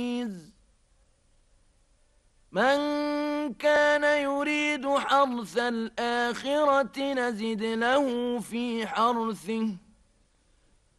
من كان يريد حرث الآخرة نزد له في حرثه